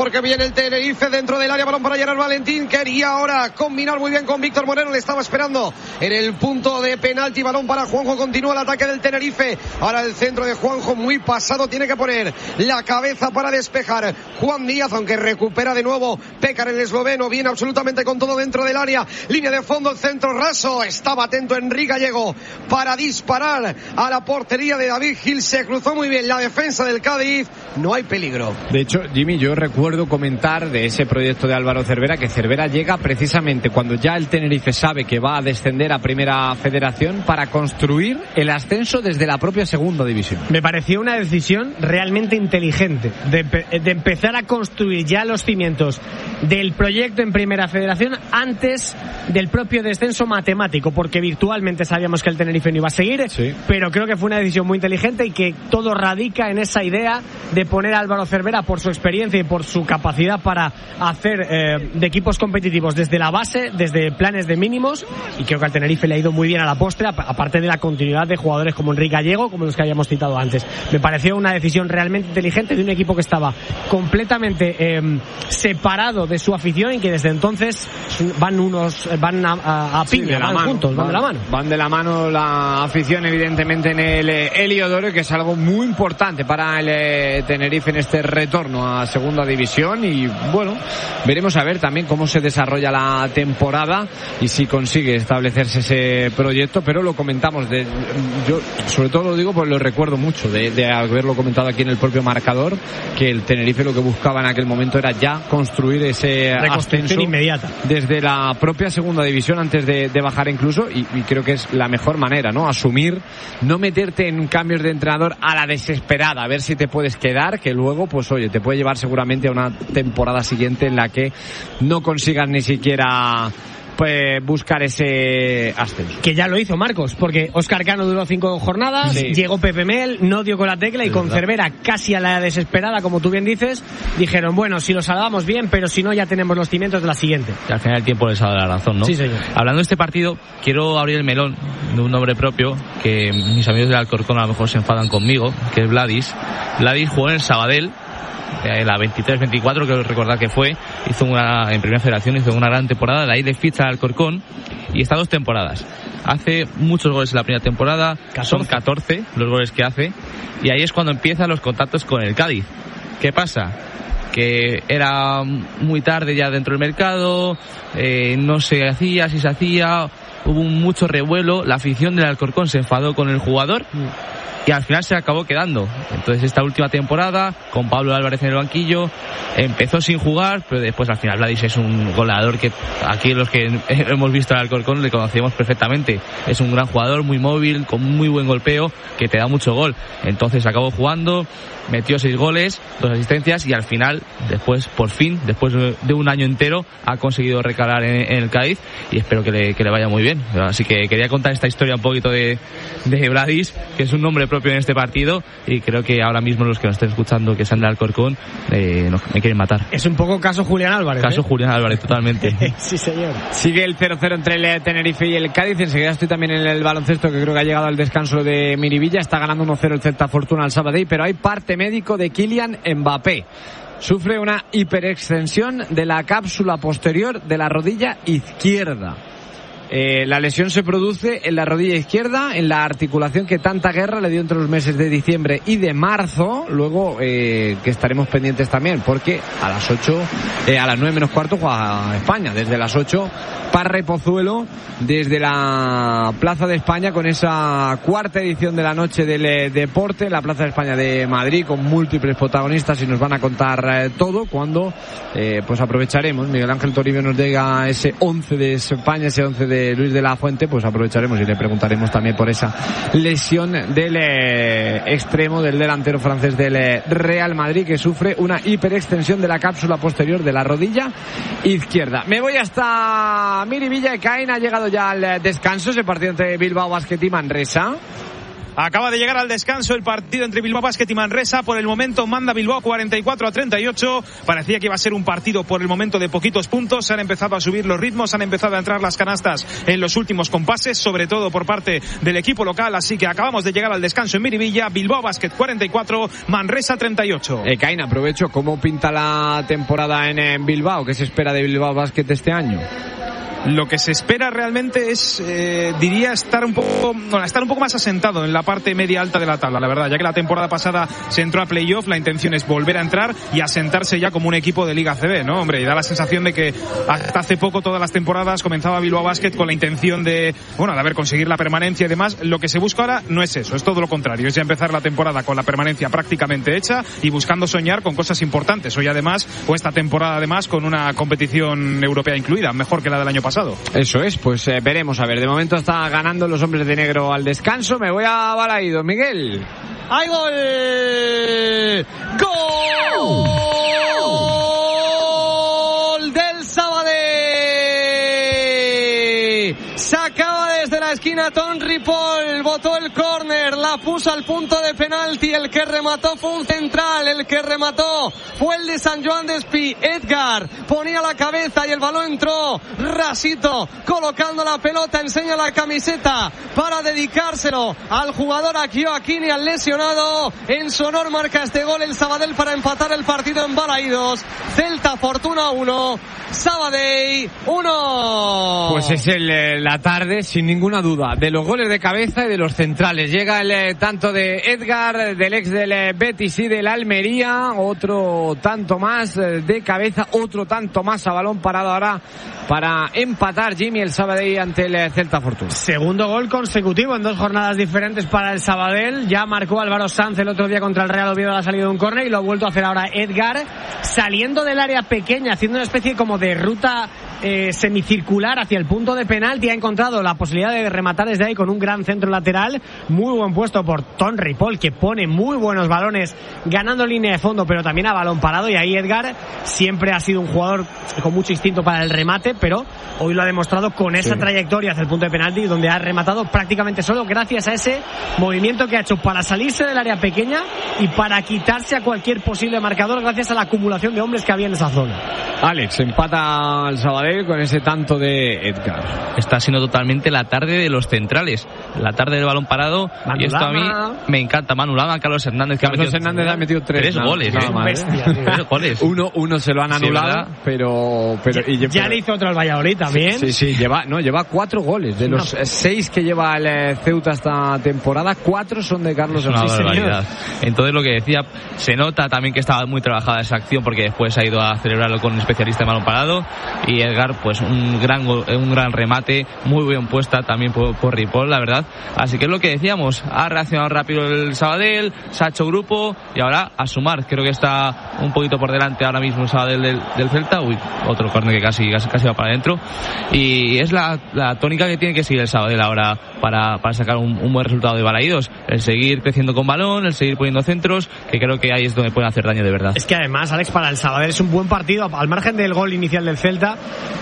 Porque viene el Tenerife dentro del área, balón para Gerard Valentín, quería ahora combinar muy bien con Víctor Moreno, le estaba esperando en el punto de penalti, balón para Juanjo, continúa el ataque del Tenerife, ahora el centro de Juanjo muy pasado, tiene que poner la cabeza para despejar Juan Díaz, aunque recupera de nuevo Pekar, el esloveno, viene absolutamente con todo dentro del área, línea de fondo, el centro raso, estaba atento Enrique Gallego para disparar a la portería de David Gil, se cruzó muy bien la defensa del Cádiz, no hay peligro. De hecho, Jimmy, yo recuerdo comentar de ese proyecto de Álvaro Cervera que Cervera llega precisamente cuando ya el Tenerife sabe que va a descender a Primera Federación para construir el ascenso desde la propia Segunda División. Me pareció una decisión realmente inteligente de empezar a construir ya los cimientos del proyecto en Primera Federación antes del propio descenso matemático, porque virtualmente sabíamos que el Tenerife no iba a seguir, sí, pero creo que fue una decisión muy inteligente y que todo radica en esa idea de poner a Álvaro Cervera por su experiencia y por su capacidad para hacer de equipos competitivos desde la base, desde planes de mínimos, y creo que al Tenerife le ha ido muy bien a la postre, aparte de la continuidad de jugadores como Enrique Gallego, como los que habíamos citado antes. Me pareció una decisión realmente inteligente de un equipo que estaba completamente separado de su afición y que desde entonces van a piña, van juntos, van de la mano. Van de la mano la afición, evidentemente, en el Heliodoro, que es algo muy importante para el Tenerife en este retorno a Segunda División. Y bueno, veremos a ver también cómo se desarrolla la temporada y si consigue establecerse ese proyecto, pero lo comentamos, yo sobre todo lo digo porque lo recuerdo mucho de haberlo comentado aquí en el propio marcador, que el Tenerife lo que buscaba en aquel momento era ya construir ese ascenso inmediata desde la propia Segunda División antes de bajar incluso, y creo que es la mejor manera, ¿no? Asumir, no meterte en cambios de entrenador a la desesperada, a ver si te puedes quedar, que luego pues oye, te puede llevar seguramente a una temporada siguiente en la que no consigas ni siquiera pues buscar ese ascenso. Que ya lo hizo Marcos, porque Óscar Cano duró 5 jornadas, sí, llegó Pepe Mel, no dio con la tecla, y con Cervera casi a la desesperada, como tú bien dices, dijeron, bueno, si lo salvamos bien, pero si no ya tenemos los cimientos de la siguiente. Y al final el tiempo les ha dado la razón, ¿no? Sí, señor. Hablando de este partido, quiero abrir el melón de un nombre propio, que mis amigos del Alcorcón a lo mejor se enfadan conmigo, que es Vladis. Vladis jugó en el Sabadell, la 23-24, creo recordar que fue, en Primera Federación hizo una gran temporada, de ahí le ficha al Alcorcón y está 2 temporadas. Hace muchos goles en la primera temporada, 14. Son 14 los goles que hace, y ahí es cuando empiezan los contactos con el Cádiz. ¿Qué pasa? Que era muy tarde ya dentro del mercado, no se hacía, si se hacía, hubo mucho revuelo, la afición del Alcorcón se enfadó con el jugador y al final se acabó quedando. Entonces esta última temporada, con Pablo Álvarez en el banquillo, empezó sin jugar, pero después al final Vladis es un goleador que aquí los que hemos visto al Alcorcón le conocemos perfectamente. Es un gran jugador, muy móvil, con muy buen golpeo, que te da mucho gol. Entonces acabó jugando, metió 6 goles, 2 asistencias, y al final, después, por fin, después de un año entero, ha conseguido recalar en el Cádiz, y espero que le vaya muy bien. Así que quería contar esta historia un poquito de Vladis, que es un nombre propio en este partido, y creo que ahora mismo los que nos estén escuchando, que sean de Alcorcón, me quieren matar. Es un poco caso Julián Álvarez. Caso Julián Álvarez, totalmente. Sí, señor. Sigue el 0-0 entre el Tenerife y el Cádiz. Enseguida estoy también en el baloncesto, que creo que ha llegado al descanso de Miribilla. Está ganando 1-0 el Celta Fortuna al Sabadell, pero hay parte médico de Kylian Mbappé. Sufre una hiperextensión de la cápsula posterior de la rodilla izquierda. La lesión se produce en la rodilla izquierda, en la articulación que tanta guerra le dio entre los meses de diciembre y de marzo. Luego que estaremos pendientes también, porque a las 9 menos cuarto juega España. Desde las 8, Parra y Pozuelo desde la Plaza de España, con esa 4ª edición de la Noche del Deporte, la Plaza de España de Madrid, con múltiples protagonistas, y nos van a contar todo cuando pues aprovecharemos. Miguel Ángel Toribio nos llega ese 11 de España, ese 11 de Luis de la Fuente, pues aprovecharemos y le preguntaremos también por esa lesión del extremo, del delantero francés del Real Madrid, que sufre una hiperextensión de la cápsula posterior de la rodilla izquierda. Me voy hasta Miribilla. Caen ha llegado ya al descanso, ese partido entre Bilbao Basket y Manresa. Acaba de llegar al descanso el partido entre Bilbao Basket y Manresa. Por el momento manda Bilbao 44-38. Parecía que iba a ser un partido por el momento de poquitos puntos. Se han empezado a subir los ritmos, han empezado a entrar las canastas en los últimos compases, sobre todo por parte del equipo local. Así que acabamos de llegar al descanso en Miribilla. Bilbao Basket 44, Manresa 38. Caín, aprovecho. ¿Cómo pinta la temporada en Bilbao? ¿Qué se espera de Bilbao Basket este año? Lo que se espera realmente es, diría, estar un poco más asentado en la parte media alta de la tabla, la verdad, ya que la temporada pasada se entró a playoff. La intención es volver a entrar y asentarse ya como un equipo de Liga CB, ¿no? Hombre, y da la sensación de que hasta hace poco todas las temporadas comenzaba Bilbao Basket con la intención de haber conseguir la permanencia y demás. Lo que se busca ahora no es eso, es todo lo contrario, es ya empezar la temporada con la permanencia prácticamente hecha y buscando soñar con cosas importantes. Hoy además, o esta temporada además, con una competición europea incluida, mejor que la del año pasado. Eso es, pues veremos. A ver, de momento está ganando los hombres de negro al descanso. Me voy a Balaídos, Miguel. ¡Hay gol! ¡Gol del Sabadell! Se acaba desde la esquina Ton Ripoll, botó el córner, la puso al punto de penalti. El que remató fue un central, el que remató fue el de San Joan Despí. Edgar ponía la cabeza y el balón entró rasito, colocando la pelota, enseña la camiseta para dedicárselo al jugador Joaquín y al lesionado. En su honor marca este gol el Sabadell para empatar el partido en Balaídos. Celta Fortuna 1, Sabadell 1. Pues es la tarde, sin ninguna duda, de los goles de cabeza y de los centrales. Llega el tanto de Edgar, del ex del Betis y del Almería, otro tanto más de cabeza, otro tanto más a balón parado ahora para empatar Jimmy el Sabadell ante el Celta Fortuna. Segundo gol consecutivo en 2 jornadas diferentes para el Sabadell. Ya marcó Álvaro Sanz el otro día contra el Real Oviedo a la salida de un córner y lo ha vuelto a hacer ahora Edgar, saliendo del área pequeña, haciendo una especie como de ruta semicircular hacia el punto de penalti. Ha encontrado la posibilidad de rematar desde ahí con un gran centro lateral. Muy buen puesto por Ton Ripoll, que pone muy buenos balones ganando línea de fondo, pero también a balón parado. Y ahí Edgar siempre ha sido un jugador con mucho instinto para el remate, pero hoy lo ha demostrado con esa trayectoria hacia el punto de penalti, donde ha rematado prácticamente solo gracias a ese movimiento que ha hecho para salirse del área pequeña y para quitarse a cualquier posible marcador gracias a la acumulación de hombres que había en esa zona. Alex, empata el Sabadell con ese tanto de Edgar. Está siendo totalmente la tarde de los centrales, la tarde del balón parado. Manu y esto Lama. A mí me encanta. Manu Lama, Carlos Hernández, que Carlos Hernández ha metido 3 goles. Bestia, 3 goles. Uno se lo han anulado, sí, pero ya le hizo otro al Valladolid también. Sí, lleva 4 goles. De los 6 que lleva el Ceuta esta temporada, 4 son de Carlos Hernández. Hernández. Barbaridad. Entonces, lo que decía, se nota también que estaba muy trabajada esa acción, porque después ha ido a celebrarlo con un especialista en balón parado. Y Edgar, pues un gran remate, muy bien puesta también por Ripoll, la verdad. Así que es lo que decíamos, ha reaccionado rápido el Sabadell, se ha hecho grupo y ahora a sumar. Creo que está un poquito por delante ahora mismo el Sabadell del Celta. Otro córner que casi va para adentro. Y es la tónica que tiene que seguir el Sabadell ahora para sacar un buen resultado de Balaídos. El seguir creciendo con balón, el seguir poniendo centros, que creo que ahí es donde pueden hacer daño de verdad. Es que además, Alex, para el Sabadell es un buen partido, al margen del gol inicial del Celta.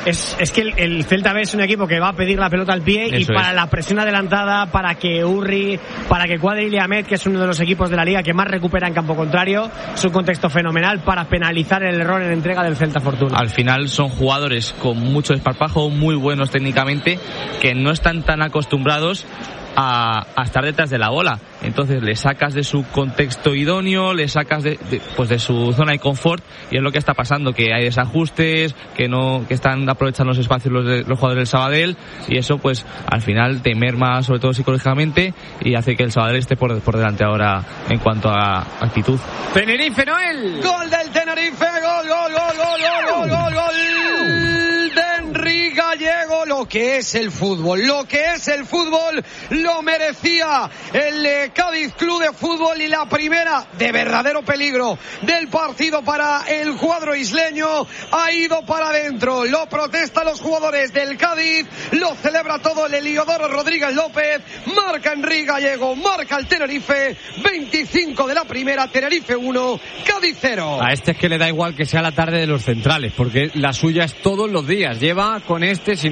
Es que el Celta B es un equipo que va a pedir la pelota al pie. Eso, y para la presión adelantada, para que Urri, para que cuadre Iliamet, que es uno de los equipos de la liga que más recupera en campo contrario, es un contexto fenomenal para penalizar el error en entrega del Celta Fortuna. Al final son jugadores con mucho desparpajo, muy buenos técnicamente, que no están tan acostumbrados a estar detrás de la bola. Entonces le sacas de su contexto idóneo, le sacas de su zona de confort, y es lo que está pasando, que hay desajustes, que están aprovechando los espacios los jugadores del Sabadell, y eso pues al final te merma sobre todo psicológicamente y hace que el Sabadell esté por delante ahora en cuanto a actitud. Tenerife, Noel. Gol del Tenerife, gol de Enrique Gallego. Lo que es el fútbol lo merecía el Cádiz Club de Fútbol, y la primera de verdadero peligro del partido para el cuadro isleño ha ido para adentro. Lo protestan los jugadores del Cádiz, lo celebra todo el Heliodoro Rodríguez López. Marca Enrique Gallego, marca el Tenerife, 25 de la primera, Tenerife 1, Cádiz 0. A este es que le da igual que sea la tarde de los centrales, porque la suya es todos los días. Lleva con si no me equivoco,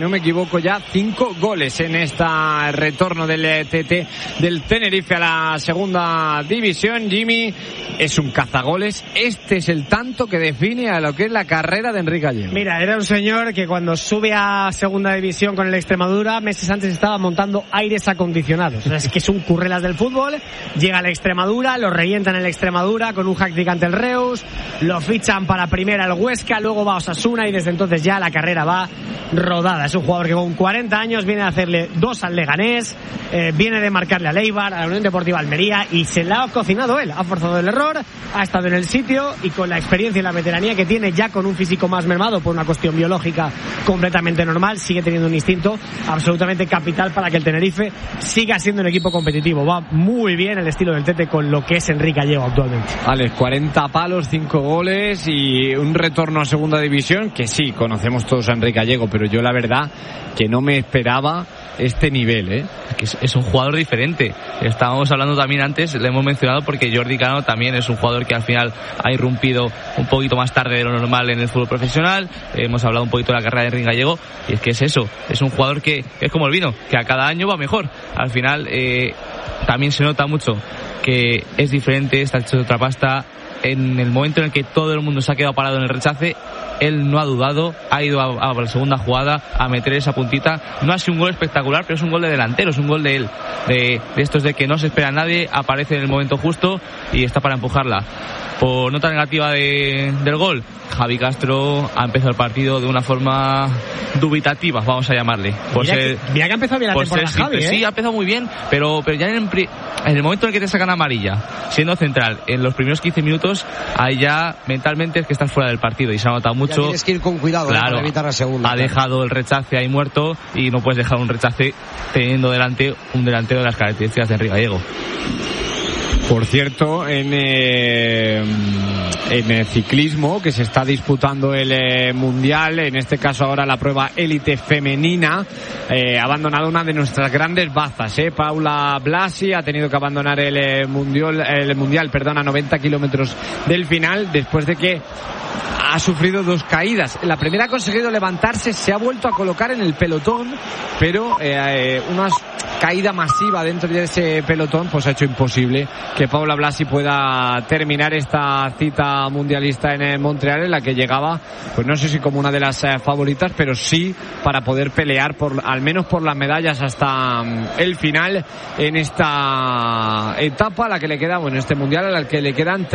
poco ya 5 goles en este retorno del TT del Tenerife a la segunda división. Jimmy, es un cazagoles. Este es el tanto que define a lo que es la carrera de Enrique Gallego. Mira, era un señor que cuando sube a segunda división con el Extremadura, meses antes estaba montando aires acondicionados. O sea, es que es un currelas del fútbol. Llega a la Extremadura, lo revientan en el Extremadura con un hat-trick ante el Reus, lo fichan para primera el Huesca, luego va a Osasuna y desde entonces ya la carrera va rodada. Es un jugador que con 40 años viene a hacerle 2 al Leganés, viene de marcarle al Eibar, a la Unión Deportiva Almería, y se la ha cocinado él. Ha forzado el error, ha estado en el sitio y con la experiencia y la veteranía que tiene, ya con un físico más mermado por una cuestión biológica completamente normal, sigue teniendo un instinto absolutamente capital para que el Tenerife siga siendo un equipo competitivo. Va muy bien el estilo del Tete con lo que es Enrique Gallego actualmente. Alex, 40 palos, 5 goles y un retorno a segunda división que sí, conocemos todos a Enrique Gallego, pero yo la verdad que no me esperaba este nivel, ¿eh? Que es un jugador diferente. Estábamos hablando también antes, le hemos mencionado porque Jordi Cano también es un jugador que al final ha irrumpido un poquito más tarde de lo normal en el fútbol profesional. Hemos hablado un poquito de la carrera de Enrique Gallego y es que es eso, es un jugador que es como el vino, que a cada año va mejor. Al final también se nota mucho que es diferente, está hecho de otra pasta. En el momento en el que todo el mundo se ha quedado parado en el rechace, él no ha dudado, ha ido a la segunda jugada a meter esa puntita. No ha sido un gol espectacular, pero es un gol de delantero, es un gol de él, de estos de que no se espera a nadie, aparece en el momento justo y está para empujarla. Por nota negativa del gol, Javi Castro ha empezado el partido de una forma dubitativa, vamos a llamarle. Mira que ha empezado bien la temporada Javi, Sí, ha empezado muy bien, pero ya en el momento en el que te sacan amarilla, siendo central, en los primeros 15 minutos, ahí ya mentalmente es que estás fuera del partido y se ha notado mucho. Ya tienes que ir con cuidado, claro, para evitar la segunda. Ha dejado el rechace ahí muerto y no puedes dejar un rechace teniendo delante un delantero de las características de Enrique Gallego. Por cierto, en ciclismo, que se está disputando el Mundial, en este caso ahora la prueba élite femenina, ha abandonado una de nuestras grandes bazas, Paula Blasi ha tenido que abandonar el mundial, a 90 kilómetros del final, después de que ha sufrido 2 caídas. La primera ha conseguido levantarse, se ha vuelto a colocar en el pelotón, pero una caída masiva dentro de ese pelotón pues ha hecho imposible que Paula Blasi pueda terminar esta cita mundialista en Montreal, en la que llegaba, pues no sé si como una de las favoritas, pero sí para poder pelear al menos por las medallas hasta el final en esta etapa a la que le queda, este mundial a la que le quedan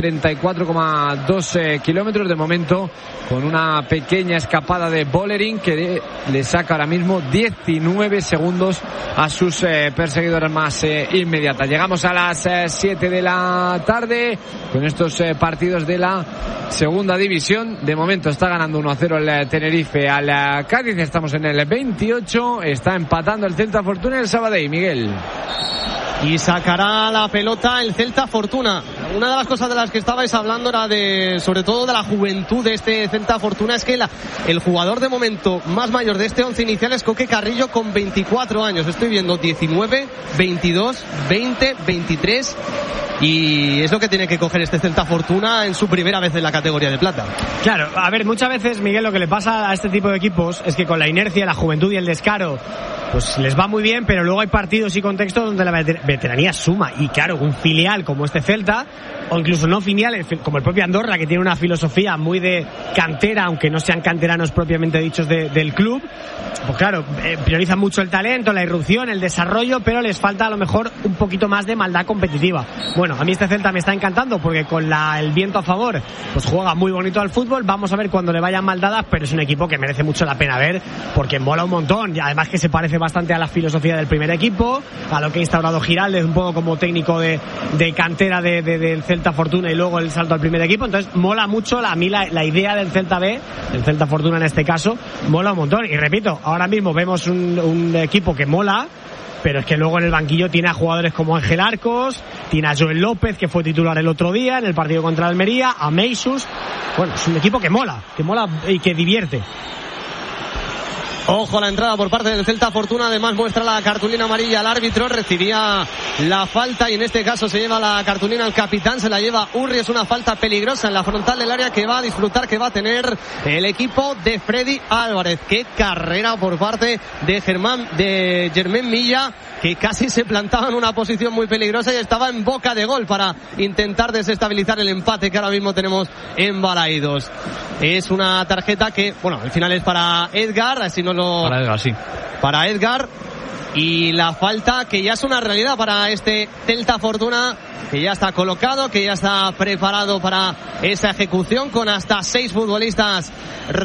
34,2 kilómetros de momento, con una pequeña escapada de Bollering que le saca ahora mismo 19 segundos a sus perseguidoras más inmediatas. Llegamos a las 7 de la tarde con estos partidos de la segunda división. De momento está ganando 1-0 el Tenerife al Cádiz. Estamos en el 28. Está empatando el Celta Fortuna y el Sabadell. Miguel. Y sacará la pelota el Celta Fortuna. Una de las cosas de las que estabais hablando era sobre todo de la juventud de este Celta Fortuna. Es que el jugador de momento más mayor de este once inicial es Coque Carrillo con 24 años. Estoy viendo 19, 22, 20, 23. Y es lo que tiene que coger este Celta Fortuna en su primera vez en la categoría de plata. Claro, a ver, muchas veces, Miguel, lo que le pasa a este tipo de equipos es que con la inercia, la juventud y el descaro, pues les va muy bien, pero luego hay partidos y contextos donde la veteranía suma. Y claro, un filial como este Celta, o incluso no filial, como el propio Andorra, que tiene una filosofía muy de cantera, aunque no sean canteranos propiamente dichos del club, pues claro, priorizan mucho el talento, la irrupción, el desarrollo, pero les falta a lo mejor un poquito más de maldad competitiva. Bueno, a mí este Celta me está encantando porque con el viento a favor pues juega muy bonito al fútbol. Vamos a ver cuando le vayan mal dadas, pero es un equipo que merece mucho la pena ver porque mola un montón y además que se parece bastante a la filosofía del primer equipo, a lo que ha instaurado Giraldez un poco como técnico de cantera del Celta Fortuna y luego el salto al primer equipo. Entonces mola mucho a mí la idea del Celta B, el Celta Fortuna en este caso, mola un montón. Y repito, ahora mismo vemos un equipo que mola, pero es que luego en el banquillo tiene a jugadores como Ángel Arcos, tiene a Joel López, que fue titular el otro día en el partido contra Almería, a Meisus. Bueno, es un equipo que mola y que divierte. Ojo a la entrada por parte del Celta Fortuna, además muestra la cartulina amarilla al árbitro, recibía la falta y en este caso se lleva la cartulina al capitán, se la lleva Urri, es una falta peligrosa en la frontal del área que va a disfrutar, que va a tener el equipo de Freddy Álvarez. Qué carrera por parte de Germán Milla, que casi se plantaba en una posición muy peligrosa y estaba en boca de gol para intentar desestabilizar el empate que ahora mismo tenemos en Balaidos. Es una tarjeta que, bueno, al final es para Edgar, así no lo... Para Edgar, sí. Para Edgar. Y la falta que ya es una realidad para este Celta Fortuna, que ya está colocado, que ya está preparado para esa ejecución, con hasta 6 futbolistas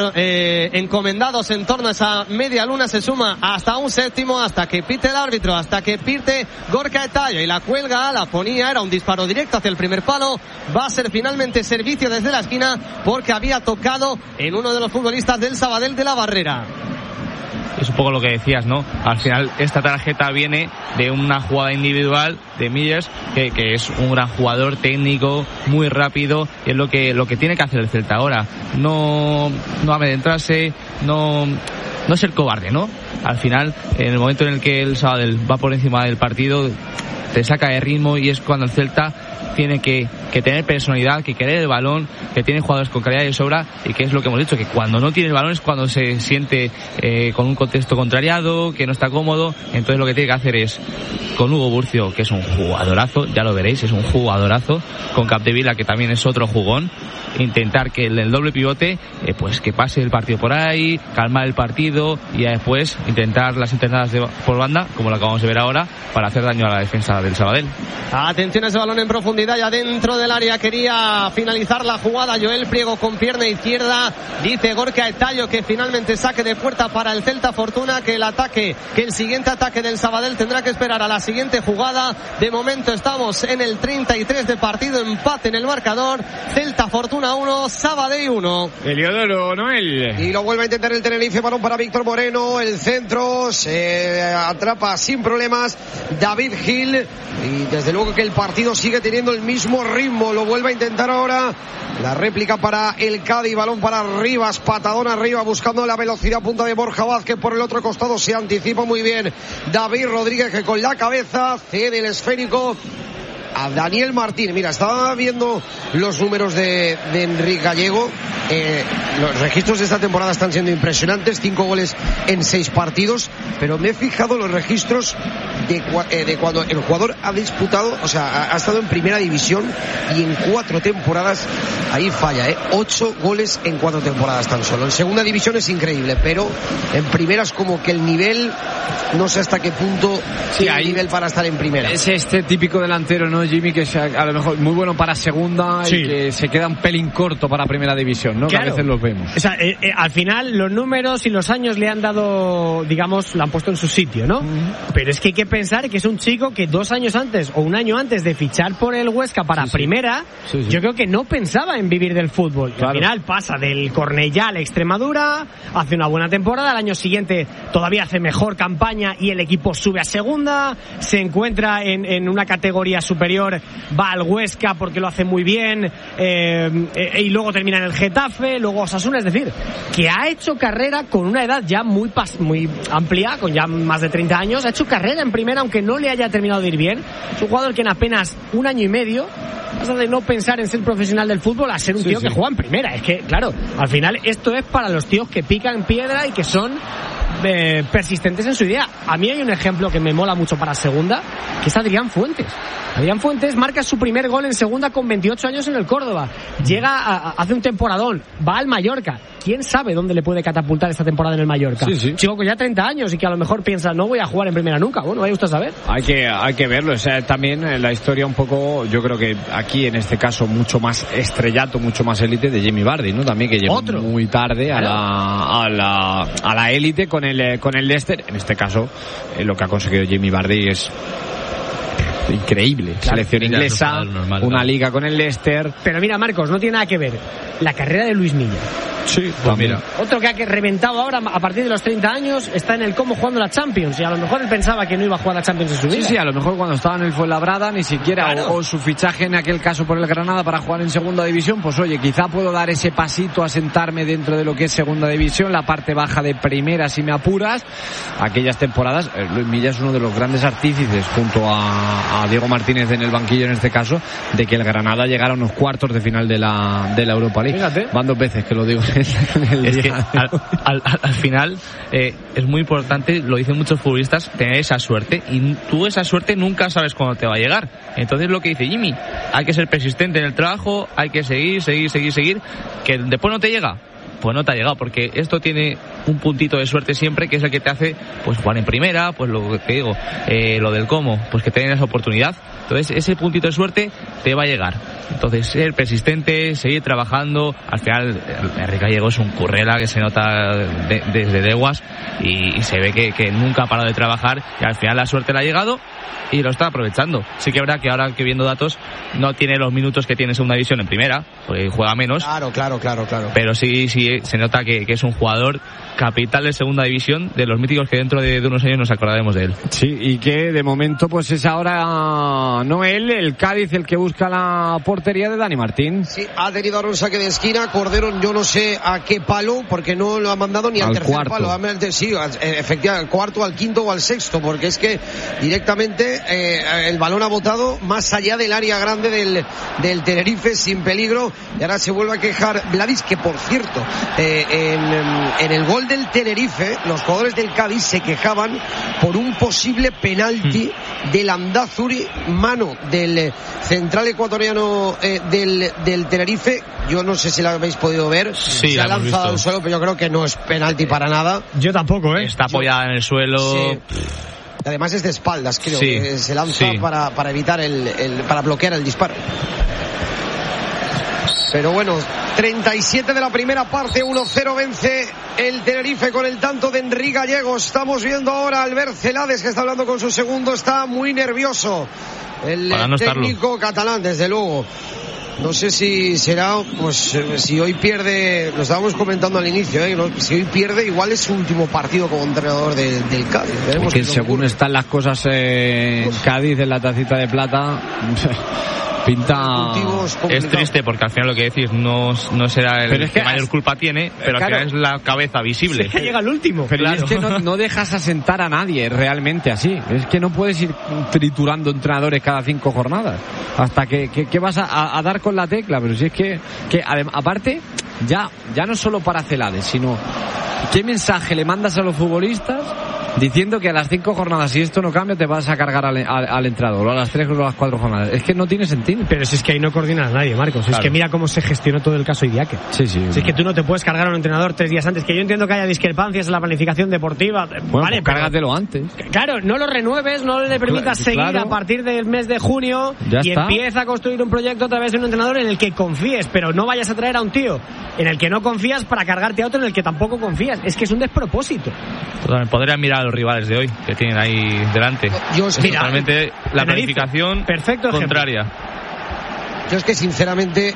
encomendados en torno a esa media luna. Se suma hasta un séptimo, hasta que pite el árbitro, hasta que pite Gorka Etayo, y la cuelga, la ponía, era un disparo directo hacia el primer palo. Va a ser finalmente servicio desde la esquina, porque había tocado en uno de los futbolistas del Sabadell de la barrera. Es un poco lo que decías, ¿no? Al final esta tarjeta viene de una jugada individual de Millers, que es un gran jugador técnico, muy rápido, y es lo que tiene que hacer el Celta ahora. No amedrentarse, no ser cobarde, ¿no? Al final, en el momento en el que el Sabadell va por encima del partido, te saca de ritmo, y es cuando el Celta tiene que tener personalidad, que querer el balón, que tiene jugadores con calidad de sobra, y que es lo que hemos dicho, que cuando no tiene el balón es cuando se siente con un contexto contrariado, que no está cómodo. Entonces lo que tiene que hacer es, con Hugo Burcio, que es un jugadorazo, ya lo veréis, es un jugadorazo, con Capdevila, que también es otro jugón, intentar que el doble pivote, pues que pase el partido por ahí, calmar el partido, y ya después intentar las internadas por banda, como lo acabamos de ver ahora, para hacer daño a la defensa del Sabadell. Atención a ese balón en profundidad, ya dentro del área quería finalizar la jugada Joel Priego con pierna izquierda. Dice Gorka Etayo que finalmente saque de puerta para el Celta Fortuna, que el siguiente ataque del Sabadell tendrá que esperar a la siguiente jugada. De momento estamos en el 33 de partido, empate en el marcador, Celta Fortuna 1, Sabadell 1. Eliodoro Noel. Y lo vuelve a intentar el Tenerife, balón para Víctor Moreno, el centro, se atrapa sin problemas David Gil, y desde luego que el partido sigue teniendo el mismo ritmo. Lo vuelve a intentar ahora, la réplica para el Cádiz, balón para Rivas, patadón arriba buscando la velocidad punta de Borja Vázquez. Por el otro costado se anticipa muy bien David Rodríguez, que con la cabeza cede el esférico a Daniel Martín. Mira, estaba viendo los números de Enrique Gallego. Los registros de esta temporada están siendo impresionantes, 5 goles en 6 partidos, pero me he fijado en los registros de cuando el jugador ha disputado, o sea, ha estado en primera división, y en 4 temporadas ahí falla, 8 goles en 4 temporadas tan solo. En segunda división es increíble, pero en primera es como que el nivel, no sé hasta qué punto tiene el nivel para estar en primera. Es este típico delantero, ¿no, Jimmy? Que es a lo mejor muy bueno para segunda, sí, y que se queda un pelín corto para primera división, ¿no? Claro. Que a veces los vemos. O sea, al final los números y los años le han dado, digamos, lo han puesto en su sitio, ¿no? Pero es que hay que pensar que es un chico que 2 años antes o un año antes de fichar por el Huesca para primera, yo creo que no pensaba en vivir del fútbol. Claro. Al final pasa del Cornellá a la Extremadura, hace una buena temporada, al año siguiente todavía hace mejor campaña y el equipo sube a segunda, se encuentra en una categoría superior, va al Huesca porque lo hace muy bien, y luego termina en el Getafe, luego Osasuna. Es decir, que ha hecho carrera con una edad ya muy amplia, con ya más de 30 años, ha hecho carrera en primera aunque no le haya terminado de ir bien. Es un jugador que en apenas 1 año y medio pasa de no pensar en ser profesional del fútbol a ser un tío que juega en primera. Es que, claro, al final esto es para los tíos que pican piedra y que son persistentes en su idea. A mí hay un ejemplo que me mola mucho para segunda, que es Adrián Fuentes. Adrián Fuentes marca su primer gol en segunda con 28 años en el Córdoba. Llega hace un temporadón, va al Mallorca. ¿Quién sabe dónde le puede catapultar esta temporada en el Mallorca? Chico con ya 30 años y que a lo mejor piensa, no voy a jugar en primera nunca. Bueno, vaya usted a saber. Hay que verlo. O sea, también la historia un poco, yo creo que aquí en este caso mucho más estrellato, mucho más élite de Jamie Vardy, ¿no? También que llegó muy tarde a la élite con el Leicester. En este caso, lo que ha conseguido Jamie Vardy es increíble. Selección inglesa, una liga con el Leicester. Pero mira, Marcos, no tiene nada que ver la carrera de Luis Milla Sí, pues mira. Otro que ha reventado ahora a partir de los 30 años está en el Como jugando la Champions, y a lo mejor él pensaba que no iba a jugar la Champions en su vida. Sí, a lo mejor cuando estaba en el Fuenlabrada ni siquiera, claro. o su fichaje en aquel caso por el Granada para jugar en segunda división, pues oye, quizá puedo dar ese pasito a sentarme dentro de lo que es segunda división, la parte baja de primera si me apuras. Aquellas temporadas, Luis Milla es uno de los grandes artífices junto a Diego Martínez en el banquillo en este caso, de que el Granada llegara a unos cuartos de final de la Europa League. Fíjate. Van 2 veces que lo digo en el Es día. que al final es muy importante, lo dicen muchos futbolistas, tener esa suerte, y tú esa suerte nunca sabes cuándo te va a llegar. Entonces lo que dice Jimmy, hay que ser persistente en el trabajo, hay que seguir, que después no te llega, pues no te ha llegado, porque esto tiene un puntito de suerte siempre, que es el que te hace pues jugar en primera, pues lo que te digo, lo del cómo, pues que tengas esa oportunidad. Entonces ese puntito de suerte te va a llegar. Entonces ser persistente, seguir trabajando. Al final Enrique Gallego es un currela que se nota desde leguas, y se ve que nunca ha parado de trabajar, y al final la suerte le ha llegado y lo está aprovechando. Sí que es verdad que ahora que viendo datos no tiene los minutos que tiene segunda división en primera, porque juega menos. Claro. Pero sí se nota que es un jugador capital de segunda división, de los míticos que dentro de unos años nos acordaremos de él. Sí, y que de momento pues es ahora no él, el Cádiz el que busca la portería de Dani Martín. Sí, ha tenido ahora un saque de esquina, Cordero yo no sé a qué palo, porque no lo ha mandado ni al tercer cuarto palo. Sí, efectivamente, al cuarto, al quinto o al sexto, porque es que directamente el balón ha botado más allá del área grande del Tenerife, sin peligro, y ahora se vuelve a quejar Vladis, que por cierto, en el gol del Tenerife, los jugadores del Cádiz se quejaban por un posible penalti del Landázuri, mano del central ecuatoriano del Tenerife. Yo no sé si la habéis podido ver. Sí, se ha lanzado al suelo, pero yo creo que no es penalti para nada. Yo tampoco, Está apoyada en el suelo. Sí. Además es de espaldas, creo. Sí, que se lanza para evitar para bloquear el disparo. Pero bueno, 37 de la primera parte, 1-0 vence el Tenerife con el tanto de Enrique Gallego. Estamos viendo ahora a Albert Celades, que está hablando con su segundo, está muy nervioso. El técnico catalán, desde luego. No sé si será, pues si hoy pierde, lo estábamos comentando al inicio, si hoy pierde, igual es su último partido como entrenador del Cádiz. Veremos que según están las cosas en Cádiz, en la tacita de plata, pinta... Es triste, porque al final lo que decís no será el que mayor culpa tiene, pero al final es la cabeza visible. Sí, llega el último. Pero claro, es que no dejas asentar a nadie realmente así. Es que no puedes ir triturando entrenadores cada 5 jornadas hasta que vas a dar con la tecla. Pero si es que aparte ya no solo para Celades, sino ¿qué mensaje le mandas a los futbolistas diciendo que a las 5 jornadas, si esto no cambia, te vas a cargar al entrenador, o a las 3 o a las 4 jornadas? Es que no tiene sentido. Pero si es que ahí no coordina a nadie, Marcos. Claro. Es que mira cómo se gestionó todo el caso Idiáquez. Sí. Si es que tú no te puedes cargar a un entrenador 3 días antes, que yo entiendo que haya discrepancias en la planificación deportiva. Bueno, vale, pues cárgatelo antes. Claro, no lo renueves, no le permitas seguir a partir del mes de junio y empieza a construir un proyecto a través de un entrenador en el que confíes, pero no vayas a traer a un tío en el que no confías para cargarte a otro en el que tampoco confías. Es que es un despropósito. Podrían mirar a los rivales de hoy que tienen ahí delante. Totalmente la planificación contraria. Yo es que sinceramente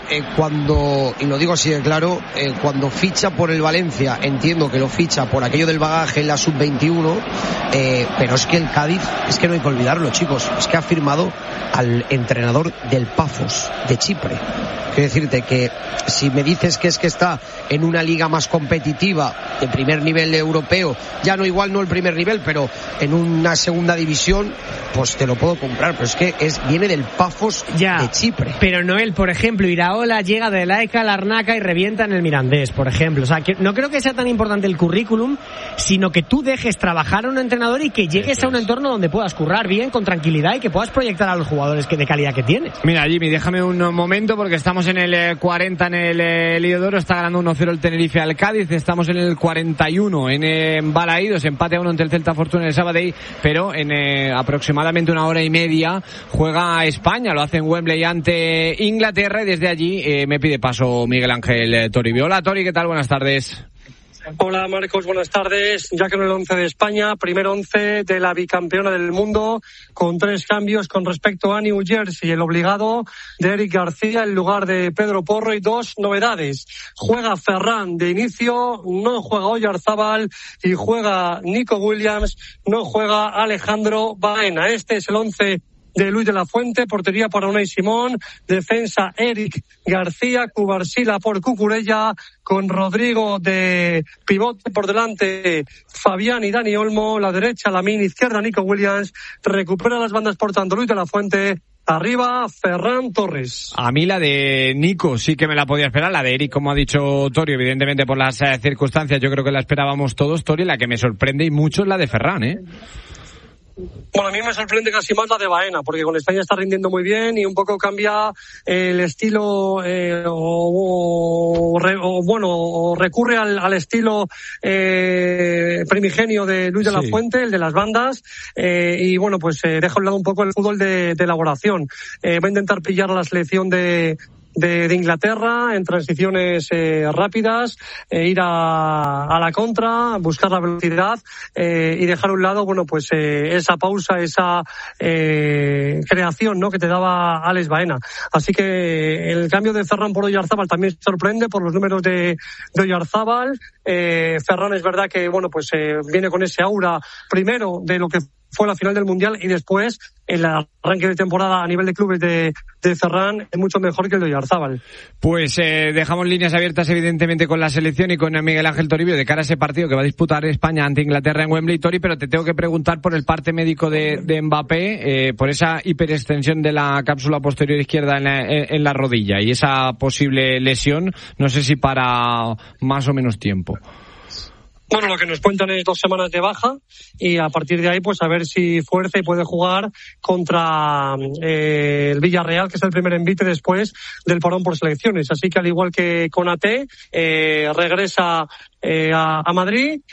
y lo digo así de claro, cuando ficha por el Valencia, entiendo que lo ficha por aquello del bagaje en la sub-21, pero es que el Cádiz, es que no hay que olvidarlo, chicos, es que ha firmado al entrenador del Pafos de Chipre. Quiero decirte que si me dices que es que está en una liga más competitiva, de primer nivel europeo, ya no igual no el primer nivel, pero en una segunda división, pues te lo puedo comprar, pero es que viene del Pafos de Chipre. Pero Noel, por ejemplo, Iraola llega de Laica, Larnaca y revienta en el Mirandés, por ejemplo. O sea, que no creo que sea tan importante el currículum, sino que tú dejes trabajar a un entrenador y que llegues a un entorno donde puedas currar bien, con tranquilidad, y que puedas proyectar a los jugadores de calidad que tienes. Mira, Jimmy, déjame un momento, porque estamos en el 40 en el Liodoro, está ganando 1-0 el Tenerife al Cádiz, estamos en el 41 en Balaídos, empate a 1 ante el Celta Fortuna el Sabadell, pero en aproximadamente 1 hora y media juega España, lo hace en Wembley ante Inglaterra, y desde allí me pide paso Miguel Ángel Toribio. Hola Tori, ¿qué tal? Buenas tardes. Hola Marcos, buenas tardes. Ya que en el 11 de España, primer 11 de la bicampeona del mundo, con 3 cambios con respecto a New Jersey. El obligado de Eric García en lugar de Pedro Porro y 2 novedades. Juega Ferran de inicio, no juega Oyarzábal y juega Nico Williams, no juega Alejandro Baena. Este es el 11 de Luis de la Fuente, portería para Unai Simón, defensa Eric García, Cubarsila por Cucurella, con Rodrigo de pivote por delante, Fabián y Dani Olmo, la derecha Lamine, izquierda Nico Williams, recupera las bandas por tanto Luis de la Fuente, arriba Ferran Torres. A mí la de Nico sí que me la podía esperar, la de Eric, como ha dicho Tori, evidentemente por las circunstancias, yo creo que la esperábamos todos, Tori, la que me sorprende y mucho es la de Ferran, Bueno, a mí me sorprende casi más la de Baena, porque con España está rindiendo muy bien y un poco cambia el estilo, o recurre al estilo primigenio de Luis de la Fuente, el de las bandas, y bueno, pues deja a un lado un poco el fútbol de elaboración. Va a intentar pillar a la selección de Inglaterra en transiciones rápidas, ir a la contra, buscar la velocidad y dejar a un lado, bueno, pues esa pausa, esa creación, ¿no?, que te daba Alex Baena. Así que el cambio de Ferran por Oyarzábal también sorprende por los números de Oyarzábal. Ferran es verdad que, bueno, pues viene con ese aura primero de lo que fue la final del Mundial y después el arranque de temporada a nivel de clubes de Ferran es mucho mejor que el de Oyarzábal. Pues dejamos líneas abiertas evidentemente con la selección y con Miguel Ángel Toribio de cara a ese partido que va a disputar España ante Inglaterra en Wembley, Tori, pero te tengo que preguntar por el parte médico de Mbappé, por esa hiperextensión de la cápsula posterior izquierda en la rodilla y esa posible lesión, no sé si para más o menos tiempo. Bueno, lo que nos cuentan es 2 semanas de baja y a partir de ahí pues a ver si fuerza y puede jugar contra el Villarreal, que es el primer envite después del parón por selecciones. Así que al igual que Konaté, regresa a Madrid.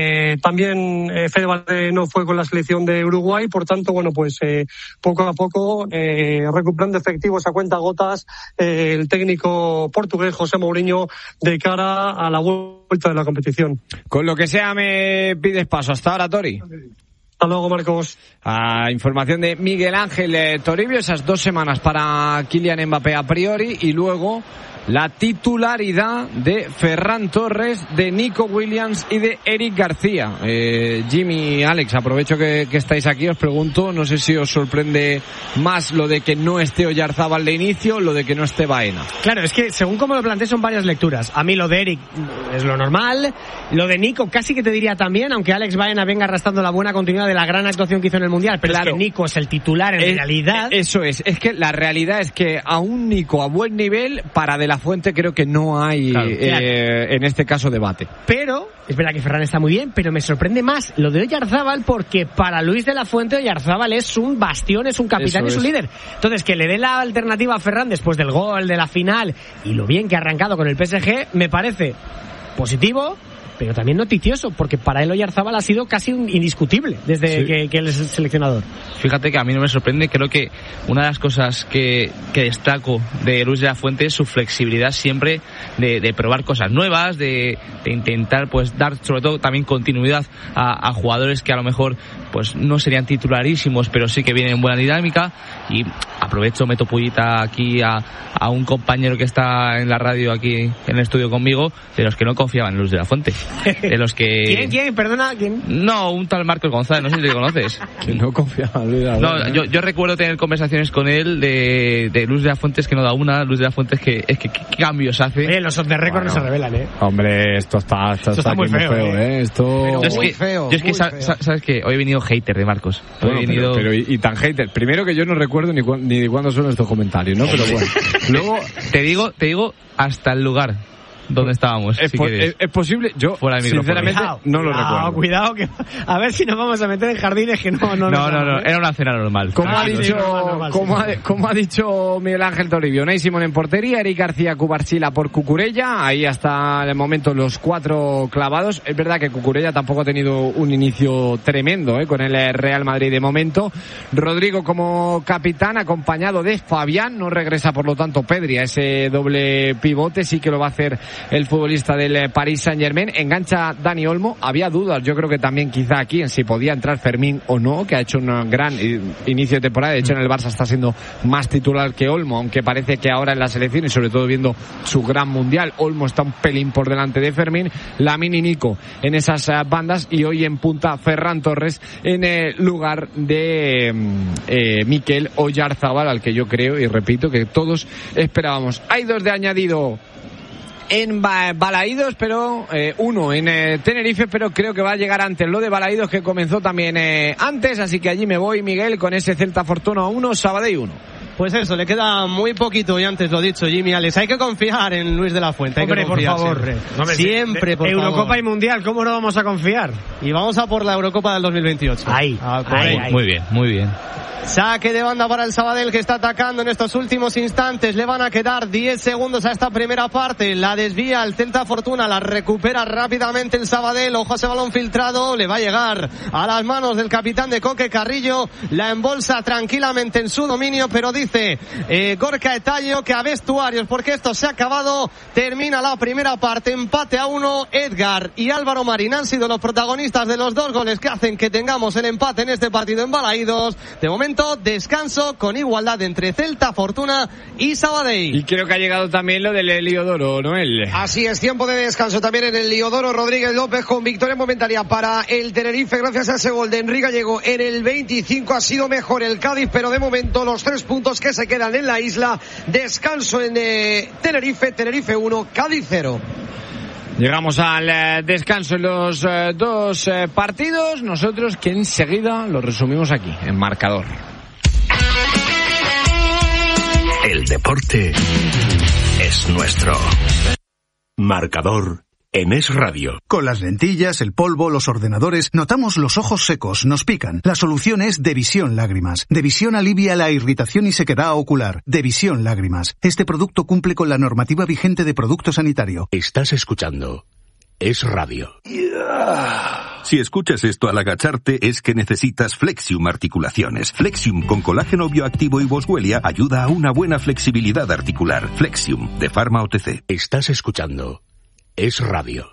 También Fede Valverde no fue con la selección de Uruguay, por tanto, bueno, pues poco a poco recuperando efectivos a cuentagotas el técnico portugués José Mourinho de cara a la vuelta de la competición. Con lo que sea me pides paso. Hasta ahora, Tori. Hasta luego, Marcos. Información de Miguel Ángel Toribio, esas 2 semanas para Kylian Mbappé a priori y luego la titularidad de Ferran Torres, de Nico Williams y de Eric García. Jimmy, Alex, aprovecho que estáis aquí, os pregunto, no sé si os sorprende más lo de que no esté Oyarzábal de inicio, lo de que no esté Baena. Claro, es que según como lo planteé son varias lecturas. A mí lo de Eric es lo normal, lo de Nico casi que te diría también, aunque Alex Baena venga arrastrando la buena continuidad de la gran actuación que hizo en el Mundial, pero claro, es que Nico es el titular en realidad. Eso es que la realidad es que a un Nico a buen nivel, para De la Fuente creo que no hay en este caso debate. Pero es verdad que Ferran está muy bien, pero me sorprende más lo de Oyarzábal, porque para Luis de la Fuente Oyarzábal es un bastión, es un capitán, es un líder. Entonces que le dé la alternativa a Ferran después del gol, de la final y lo bien que ha arrancado con el PSG me parece positivo, pero también noticioso, porque para él Oyarzábal ha sido casi un indiscutible desde que él es el seleccionador. Fíjate que a mí no me sorprende, creo que una de las cosas que destaco de Luis de la Fuente es su flexibilidad siempre de probar cosas nuevas, de intentar pues dar sobre todo también continuidad a jugadores que a lo mejor pues no serían titularísimos, pero sí que vienen en buena dinámica. Y aprovecho, meto pullita aquí a un compañero que está en la radio aquí en el estudio conmigo, de los que no confiaban en Luis de la Fuente. De los que... ¿Quién? Perdona, ¿quién? No, un tal Marcos González, no sé si le conoces. Que no confiaba en Luis de la Fuente. No, yo recuerdo tener conversaciones con él de Luis de la Fuente, es que no da una, Luis de la Fuente es que qué cambios hace. Oye, los off the record no se revelan, Hombre, esto está muy feo, Esto es muy feo. Yo es que, ¿sabes qué? Hoy he venido hater de Marcos. Pero y tan hater. Primero que yo no recuerdo ni de cuándo son estos comentarios, ¿no? Pero bueno. Luego, te digo hasta el lugar donde estábamos. Es posible, yo sinceramente no lo recuerdo. Cuidado, que a ver si nos vamos a meter en jardines que no. No, era una cena normal. Como ha dicho Miguel Ángel Toribio, Unai Simón en portería, Eric García, Cubarsila por Cucurella, ahí hasta el momento los 4 clavados. Es verdad que Cucurella tampoco ha tenido un inicio tremendo con el Real Madrid de momento. Rodrigo como capitán, acompañado de Fabián, no regresa por lo tanto Pedri a ese doble pivote, sí que lo va a hacer el futbolista del Paris Saint-Germain. Engancha Dani Olmo. Había dudas, yo creo que también quizá aquí en si podía entrar Fermín o no, que ha hecho un gran inicio de temporada. De hecho, en el Barça está siendo más titular que Olmo, aunque parece que ahora en la selección, y sobre todo viendo su gran mundial, Olmo está un pelín por delante de Fermín. Lamine y Nico en esas bandas, y hoy en punta Ferran Torres en el lugar de Mikel Oyarzabal, al que yo creo y repito que todos esperábamos. Hay 2 de añadido en Balaídos, pero uno en Tenerife, pero creo que va a llegar antes lo de Balaídos, que comenzó también antes, así que allí me voy, Miguel, con ese Celta Fortuna 1, Sabadell 1. Pues eso, le queda muy poquito, y antes lo dicho, Jimmy Alex, hay que confiar en Luis de la Fuente. Hombre, por favor. Siempre, por Eurocopa favor. y Mundial, ¿cómo no vamos a confiar? Y vamos a por la Eurocopa del 2028. Ahí. Muy bien, muy bien. Saque de banda para el Sabadell, que está atacando en estos últimos instantes. Le van a quedar 10 segundos a esta primera parte. La desvía el Celta Fortuna, la recupera rápidamente el Sabadell. Ojo a ese balón filtrado, le va a llegar a las manos del capitán de Coque Carrillo. La embolsa tranquilamente en su dominio, pero dice Gorka Etallo que a vestuarios, porque esto se ha acabado. Termina la primera parte, empate a 1. Edgar y Álvaro Marín han sido los protagonistas de los 2 goles que hacen que tengamos el empate en este partido en Balaídos. De momento, descanso con igualdad entre Celta Fortuna y Sabadell. Y creo que ha llegado también lo del Heliodoro, Noel. Así es, tiempo de descanso también en el Heliodoro. Rodríguez López con victoria momentánea para el Tenerife gracias a ese gol de Enrique Gallego en el 25. Ha sido mejor el Cádiz, pero de momento los 3 puntos que se quedan en la isla. Descanso en Tenerife 1, Cádiz 0. Llegamos al descanso en los 2 partidos. Nosotros que enseguida lo resumimos aquí, en marcador. El deporte es nuestro. Marcador en Es Radio. Con las lentillas, el polvo, los ordenadores, notamos los ojos secos, nos pican. La solución es Devisión Lágrimas. Devisión alivia la irritación y sequedad ocular. Devisión Lágrimas. Este producto cumple con la normativa vigente de producto sanitario. Estás escuchando Es Radio. Si escuchas esto al agacharte es que necesitas Flexium Articulaciones. Flexium con colágeno bioactivo y boswellia ayuda a una buena flexibilidad articular. Flexium de Pharma OTC. Estás escuchando Es Radio.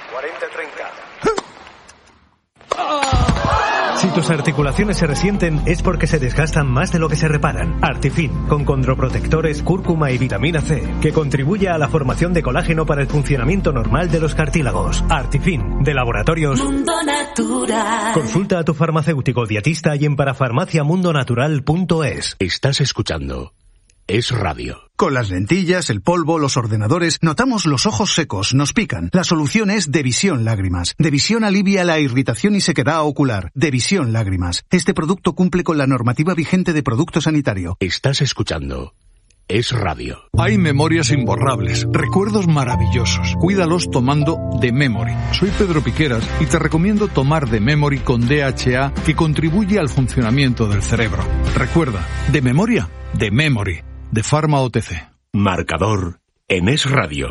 40-30. Si tus articulaciones se resienten es porque se desgastan más de lo que se reparan. Artifin, con condroprotectores, cúrcuma y vitamina C, que contribuye a la formación de colágeno para el funcionamiento normal de los cartílagos. Artifin, de Laboratorios Mundo Natural. Consulta a tu farmacéutico dietista y en parafarmaciamundonatural.es. Estás escuchando Es Radio. Con las lentillas, el polvo, los ordenadores, notamos los ojos secos, nos pican. La solución es Devisión Lágrimas. Devisión alivia la irritación y sequedad ocular. Devisión Lágrimas. Este producto cumple con la normativa vigente de producto sanitario. Estás escuchando Es Radio. Hay memorias imborrables, recuerdos maravillosos. Cuídalos tomando The Memory. Soy Pedro Piqueras y te recomiendo tomar The Memory con DHA, que contribuye al funcionamiento del cerebro. Recuerda, de memoria, The Memory, de Pharma OTC. Marcador en Es Radio.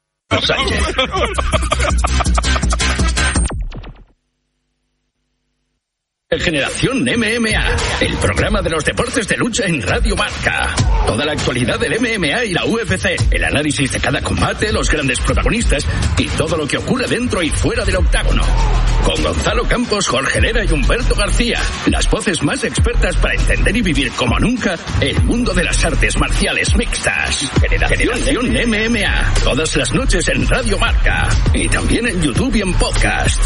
Generación MMA, el programa de los deportes de lucha en Radio Marca. Toda la actualidad del MMA y la UFC, el análisis de cada combate, los grandes protagonistas y todo lo que ocurre dentro y fuera del octágono. Con Gonzalo Campos, Jorge Herrera y Humberto García, las voces más expertas para entender y vivir como nunca el mundo de las artes marciales mixtas. Generación MMA, todas las noches en Radio Marca y también en YouTube y en podcast.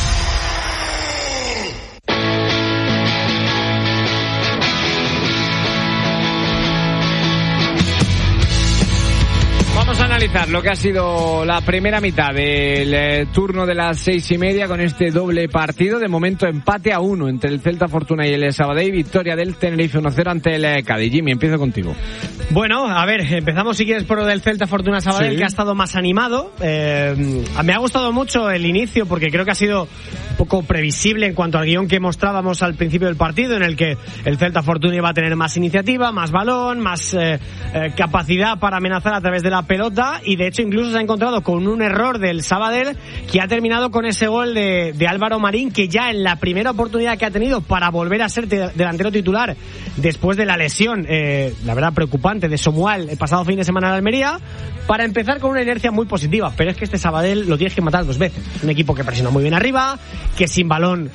Vamos a analizar lo que ha sido la primera mitad del turno de las 6:30 con este doble partido. De momento empate a 1 entre el Celta Fortuna y el Sabadell. Victoria del Tenerife 1-0 ante el Cádiz. Jimmy, empiezo contigo. Bueno, a ver, empezamos si quieres por lo del Celta Fortuna Sabadell, sí, que ha estado más animado. Me ha gustado mucho el inicio porque creo que ha sido poco previsible en cuanto al guión que mostrábamos al principio del partido, en el que el Celta Fortuna iba a tener más iniciativa, más balón, más capacidad para amenazar a través de la pelota, y de hecho incluso se ha encontrado con un error del Sabadell que ha terminado con ese gol de Álvaro Marín, que ya en la primera oportunidad que ha tenido para volver a ser delantero titular después de la lesión, la verdad preocupante, de Somual el pasado fin de semana en Almería, para empezar con una inercia muy positiva. Pero es que este Sabadell lo tienes que matar 2 veces. Un equipo que presiona muy bien arriba, que sin balón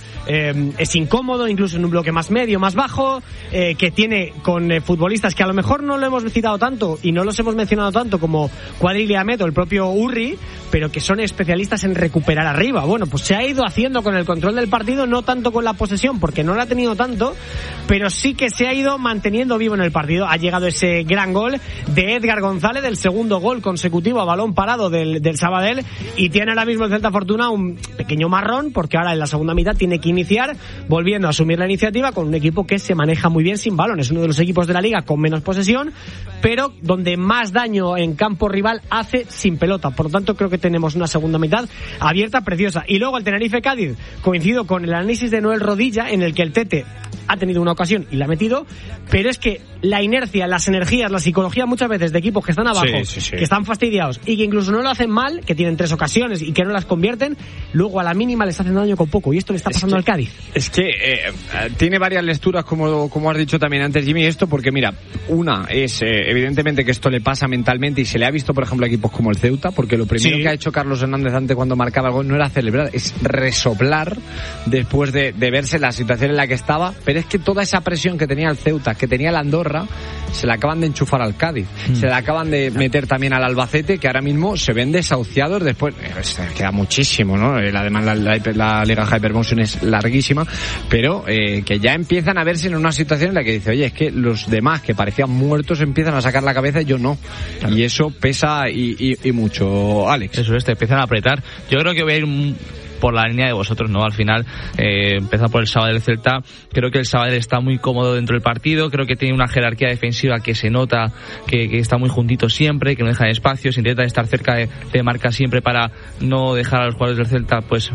es incómodo, incluso en un bloque más medio, más bajo, que tiene con futbolistas que a lo mejor no lo hemos citado tanto y no los hemos mencionado tanto como Cuadrilla y Ahmed o el propio Urri, pero que son especialistas en recuperar arriba. Bueno, pues se ha ido haciendo con el control del partido, no tanto con la posesión, porque no la ha tenido tanto, pero sí que se ha ido manteniendo vivo en el partido. Ha llegado ese gran gol de Edgar González, del segundo gol consecutivo a balón parado del Sabadell, y tiene ahora mismo el Celta Fortuna un pequeño marrón, porque ahora en la segunda mitad tiene que iniciar volviendo a asumir la iniciativa con un equipo que se maneja muy bien sin balón. Es uno de los equipos de la liga con menos posesión, pero donde más daño en campo rival hace sin pelota. Por lo tanto, creo que tenemos una segunda mitad abierta, preciosa. Y luego el Tenerife-Cádiz, coincido con el análisis de Noel Rodilla, en el que el Tete ha tenido una ocasión y la ha metido, pero es que la inercia, las energías, la psicología muchas veces de equipos que están abajo, que están fastidiados y que incluso no lo hacen mal, que tienen 3 ocasiones y que no las convierten, luego a la mínima les hacen daño con poco, y esto le está pasando al Cádiz. Es que tiene varias lecturas, como has dicho también antes, Jimmy, esto, porque mira, una es evidentemente que esto le pasa mentalmente, y se le ha visto por ejemplo a equipos como el Ceuta, porque lo primero que ha hecho Carlos Hernández antes cuando marcaba el gol no era celebrar, es resoplar después de verse la situación en la que estaba. Pero es que toda esa presión que tenía el Ceuta, que tenía el Andorra, se la acaban de enchufar al Cádiz, se la acaban de meter también al Albacete, que ahora mismo se ven desahuciados después. Queda muchísimo, ¿no? Además la Liga Hypermotion es larguísima, pero que ya empiezan a verse en una situación en la que dice, oye, es que los demás que parecían muertos empiezan a sacar la cabeza y yo no. Claro. Y eso pesa y mucho, Alex. Eso es, te empiezan a apretar. Yo creo que voy a ir por la línea de vosotros, ¿no? Al final, empezar por el Sabadell Celta, creo que el Sabadell está muy cómodo dentro del partido, creo que tiene una jerarquía defensiva que se nota, que está muy juntito siempre, que no deja espacios, intenta estar cerca de marca siempre para no dejar a los jugadores del Celta, pues,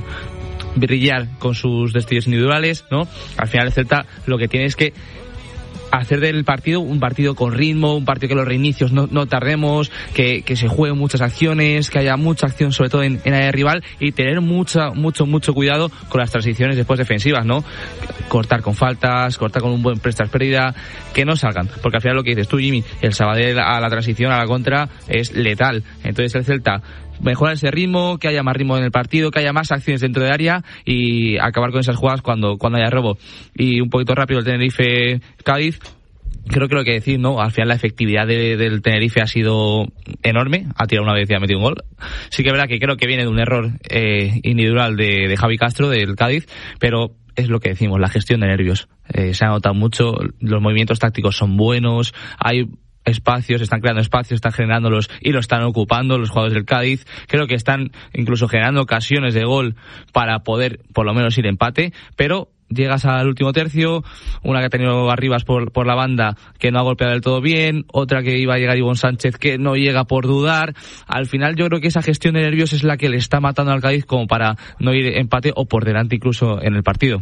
brillar con sus destellos individuales, ¿no? Al final el Celta lo que tiene es que hacer del partido un partido con ritmo, un partido que los reinicios no tardemos, que se jueguen muchas acciones, que haya mucha acción sobre todo en área rival, y tener mucho cuidado con las transiciones después defensivas, ¿no? Cortar con faltas, cortar con un buen prestas pérdida, que no salgan, porque al final lo que dices tú, Jimmy, el Sabadell a la transición, a la contra, es letal. Entonces el Celta mejorar ese ritmo, que haya más ritmo en el partido, que haya más acciones dentro del área y acabar con esas jugadas cuando haya robo. Y un poquito rápido el Tenerife-Cádiz. Creo que lo que decir, ¿no? Al final la efectividad del Tenerife ha sido enorme. Ha tirado una vez y ha metido un gol. Sí que es verdad que creo que viene de un error individual de Javi Castro, del Cádiz, pero es lo que decimos, la gestión de nervios. Se ha notado mucho, los movimientos tácticos son buenos, hay espacios, están creando espacios, están generándolos y lo están ocupando los jugadores del Cádiz. Creo que están incluso generando ocasiones de gol para poder por lo menos ir empate, pero llegas al último tercio, una que ha tenido Arribas por la banda que no ha golpeado del todo bien, otra que iba a llegar Ivonne Sánchez que no llega por dudar. Al final yo creo que esa gestión de nervios es la que le está matando al Cádiz como para no ir empate o por delante incluso en el partido.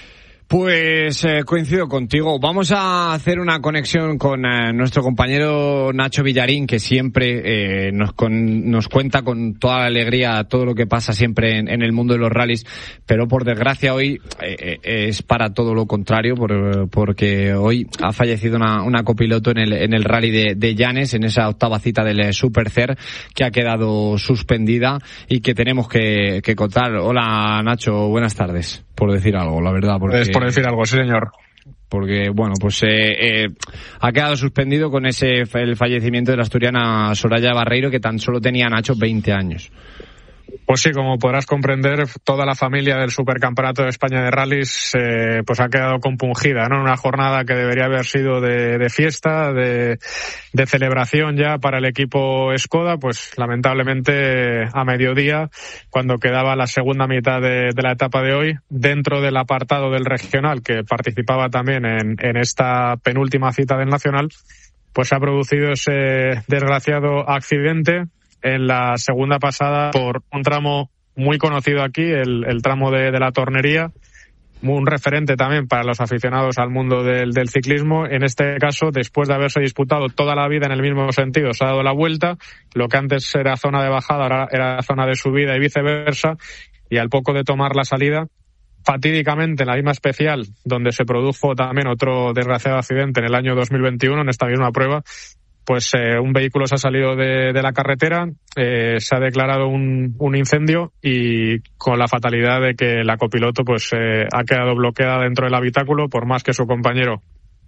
Pues coincido contigo. Vamos a hacer una conexión con nuestro compañero Nacho Villarín, que siempre nos cuenta con toda la alegría todo lo que pasa siempre en el mundo de los rallies, pero por desgracia hoy es para todo lo contrario, porque hoy ha fallecido una copiloto en el rally de Llanes, en esa octava cita del Supercer, que ha quedado suspendida y que tenemos que contar. Hola Nacho, buenas tardes. Por decir algo, la verdad. Es por decir algo, sí señor. Porque, bueno, pues ha quedado suspendido con el fallecimiento de la asturiana Soraya Barreiro, que tan solo tenía, Nacho, 20 años. Pues sí, como podrás comprender, toda la familia del Supercampeonato de España de Rallys pues ha quedado compungida, ¿no? Una jornada que debería haber sido de fiesta, de celebración ya para el equipo Skoda, pues lamentablemente a mediodía, cuando quedaba la segunda mitad de la etapa de hoy, dentro del apartado del regional, que participaba también en esta penúltima cita del nacional, pues se ha producido ese desgraciado accidente en la segunda pasada por un tramo muy conocido aquí, el tramo de la Tornería, un referente también para los aficionados al mundo del ciclismo. En este caso, después de haberse disputado toda la vida en el mismo sentido, se ha dado la vuelta, lo que antes era zona de bajada ahora era zona de subida y viceversa, y al poco de tomar la salida, fatídicamente en la misma especial, donde se produjo también otro desgraciado accidente en el año 2021, en esta misma prueba, pues un vehículo se ha salido de la carretera, se ha declarado un incendio y con la fatalidad de que la copiloto pues ha quedado bloqueada dentro del habitáculo, por más que su compañero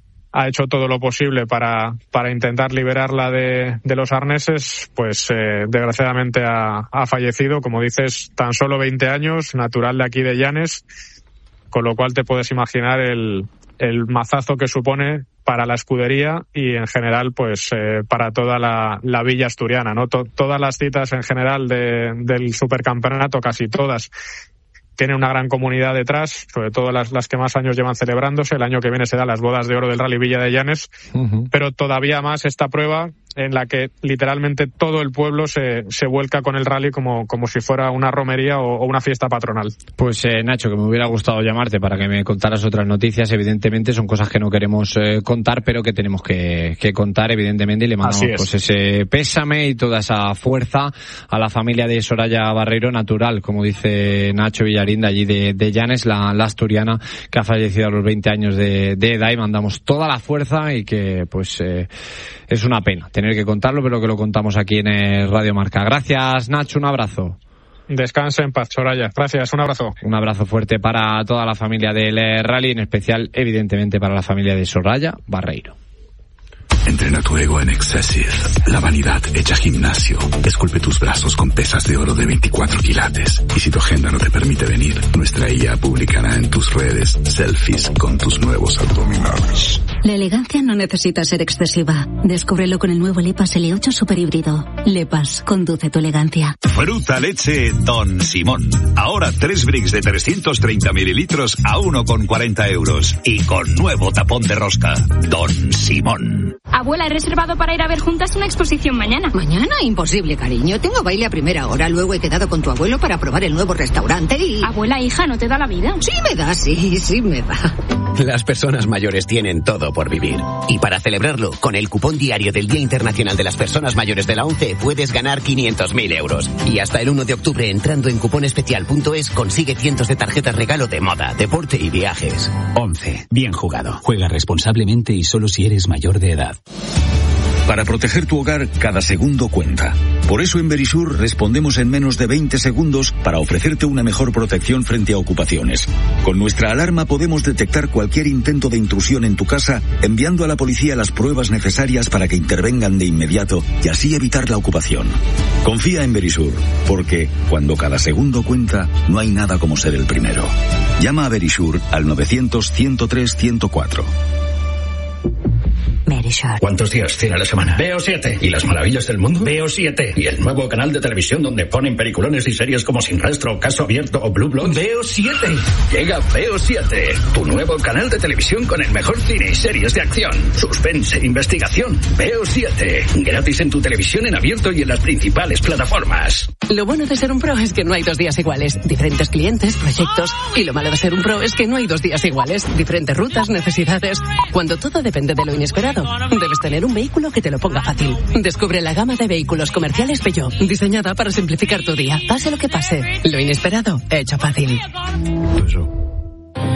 ha hecho todo lo posible para intentar liberarla de los arneses, pues desgraciadamente ha fallecido, como dices, tan solo 20 años, natural de aquí de Llanes, con lo cual te puedes imaginar el mazazo que supone para la escudería y en general pues para toda la villa asturiana, ¿no? Todas las citas en general del supercampeonato, casi todas, tienen una gran comunidad detrás, sobre todo las que más años llevan celebrándose. El año que viene se dan las bodas de oro del Rally Villa de Llanes, pero todavía más esta prueba en la que literalmente todo el pueblo se vuelca con el rally como si fuera una romería o una fiesta patronal. Pues Nacho, que me hubiera gustado llamarte para que me contaras otras noticias. Evidentemente son cosas que no queremos contar, pero que tenemos que contar, evidentemente, y le mandamos pues ese pésame y toda esa fuerza a la familia de Soraya Barreiro, natural, como dice Nacho Villarín, de allí de Llanes, la asturiana, que ha fallecido a los 20 años de edad, y mandamos toda la fuerza, y que pues es una pena tener que contarlo, pero que lo contamos aquí en Radio Marca. Gracias, Nacho, un abrazo. Descanse en paz, Soraya. Gracias, un abrazo. Un abrazo fuerte para toda la familia del rally, en especial, evidentemente, para la familia de Soraya Barreiro. Entrena tu ego en Excessive, la vanidad hecha gimnasio. Esculpe tus brazos con pesas de oro de 24 quilates. Y si tu agenda no te permite venir, nuestra IA publicará en tus redes selfies con tus nuevos abdominales. La elegancia no necesita ser excesiva. Descúbrelo con el nuevo Lepas L8 Super Híbrido. Lepas, conduce tu elegancia. Fruta leche Don Simón. Ahora 3 bricks de 330 mililitros a 1,40 euros. Y con nuevo tapón de rosca. Don Simón. Abuela, he reservado para ir a ver juntas una exposición mañana. ¿Mañana? Imposible, cariño. Tengo baile a primera hora. Luego he quedado con tu abuelo para probar el nuevo restaurante y... Abuela, hija, ¿no te da la vida? Sí me da, sí me da. Las personas mayores tienen todo por vivir. Y para celebrarlo, con el cupón diario del Día Internacional de las Personas Mayores de la ONCE, puedes ganar 500.000 euros. Y hasta el 1 de octubre, entrando en cuponespecial.es, consigue cientos de tarjetas regalo de moda, deporte y viajes. ONCE. Bien jugado. Juega responsablemente y solo si eres mayor de edad. Para proteger tu hogar, cada segundo cuenta. Por eso en Verisur respondemos en menos de 20 segundos para ofrecerte una mejor protección frente a ocupaciones. Con nuestra alarma podemos detectar cualquier intento de intrusión en tu casa, enviando a la policía las pruebas necesarias para que intervengan de inmediato y así evitar la ocupación. Confía en Verisur, porque cuando cada segundo cuenta, no hay nada como ser el primero. Llama a Verisur al 900-103-104. Verisur. ¿Cuántos días tiene la semana? Veo 7. ¿Y las maravillas del mundo? Veo 7. ¿Y el nuevo canal de televisión donde ponen peliculones y series como Sin Rastro, Caso Abierto o Blue Bloods? Veo 7. Llega Veo 7, tu nuevo canal de televisión con el mejor cine y series de acción, suspense, investigación. Veo 7. Gratis en tu televisión en abierto y en las principales plataformas. Lo bueno de ser un pro es que no hay 2 días iguales. Diferentes clientes, proyectos. Y lo malo de ser un pro es que no hay 2 días iguales. Diferentes rutas, necesidades. Cuando todo depende de lo inesperado, debes tener un vehículo que te lo ponga fácil. Descubre la gama de vehículos comerciales Peugeot, diseñada para simplificar tu día. Pase lo que pase, lo inesperado, hecho fácil.